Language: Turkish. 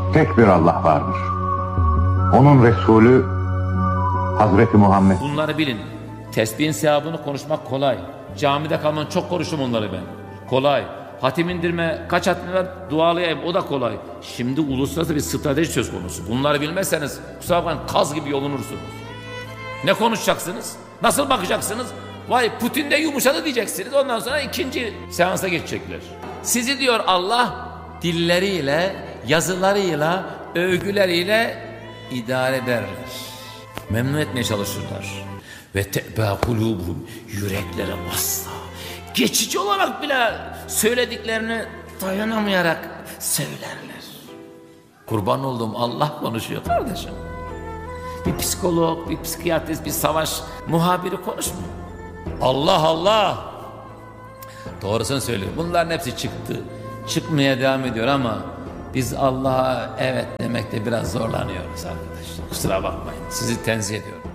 Tek bir Allah vardır. Onun Resulü Hazreti Muhammed. Bunları bilin. Tesbihin sevabını konuşmak kolay. Camide kalman, çok konuştum onları ben. Kolay. Hatim indirme, kaç hatim var dualayayım, o da kolay. Şimdi uluslararası bir strateji söz konusu. Bunları bilmezseniz kusura bakmayın, kaz gibi yolunursunuz. Ne konuşacaksınız? Nasıl bakacaksınız? Vay Putin de yumuşadı diyeceksiniz. Ondan sonra ikinci seansa geçecekler. Sizi diyor Allah dilleriyle, yazılarıyla, övgüleriyle idare ederler. Memnun etmeye çalışırlar. Ve te'bâ kulûbuhum, yürekleri asla, geçici olarak bile söylediklerini dayanamayarak söylerler. Kurban olduğum Allah konuşuyor kardeşim. Bir psikolog, bir psikiyatrist, bir savaş muhabiri konuşmuyor. Allah Allah. Doğrusunu söylüyor. Bunların hepsi çıktı. Çıkmaya devam ediyor ama biz Allah'a evet demekte biraz zorlanıyoruz arkadaşlar. Kusura bakmayın. Sizi tenzih ediyorum.